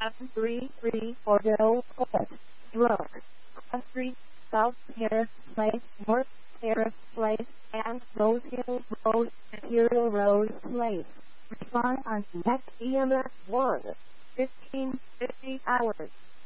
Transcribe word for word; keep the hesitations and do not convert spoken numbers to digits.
seven three three Bordeaux Court, Drug, Cross Street, South Terrace Place, North Terrace Place, and Rose Hill Road, Imperial Road Place. Respond on next E M S one, fifteen fifty hours.